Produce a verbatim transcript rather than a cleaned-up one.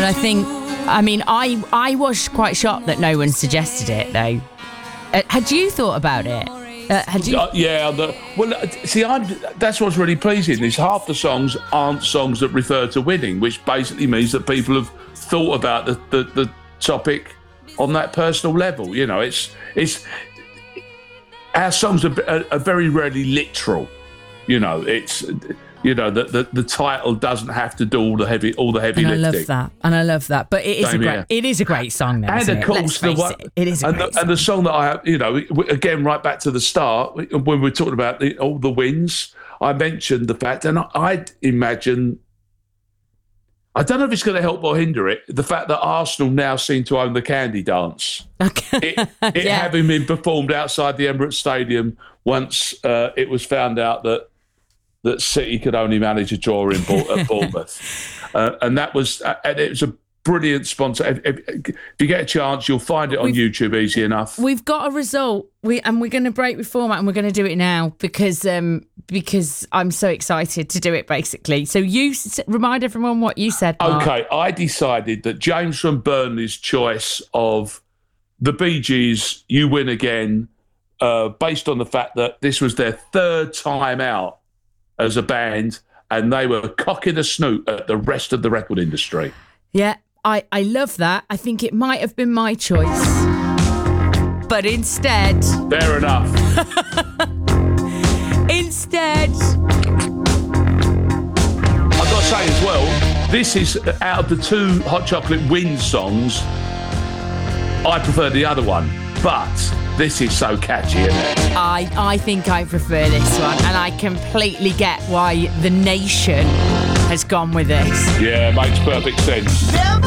I think, I mean, I I was quite shocked that no one suggested it, though. Uh, had you thought about it? Uh, had you? Uh, yeah, the, well, uh, see, I'm, that's what's really pleasing is half the songs aren't songs that refer to winning, which basically means that people have thought about the, the, the topic on that personal level. You know, it's it's our songs are, are, are very rarely literal. You know, it's you know the, the the title doesn't have to do all the heavy all the heavy and I lifting. love that, and I love that. But it is Same a great here. it is a great song, though, And isn't of it? course, Let's the face one, it, it is a and great the, song. and the song that I have, you know, again, right back to the start when we were talking about the, all the wins. I mentioned the fact, and I, I'd imagine. I don't know if it's going to help or hinder it. The fact that Arsenal now seem to own the candy dance, Okay. it, it Yeah. having been performed outside the Emirates Stadium once uh, it was found out that that City could only manage a draw in Bour- at Bournemouth, uh, and that was uh, and it was a brilliant sponsor. If, if, if you get a chance, you'll find it on We've- YouTube easy enough. We've got a result, we and we're going to break with format, and we're going to do it now because um because I'm so excited to do it. Basically, so you s- remind everyone what you said. Mark. Okay, I decided that James from Burnley's choice of the Bee Gees, You Win Again, uh, based on the fact that this was their third time out as a band and they were cocking a snoot at the rest of the record industry. Yeah, I I love that. I think it might have been my choice, but instead, Fair enough. instead, I've got to say as well, this is, out of the two Hot Chocolate Win songs, I prefer the other one, but this is so catchy, isn't it? I I think I prefer this one, and I completely get why the nation has gone with this. Yeah, makes perfect sense.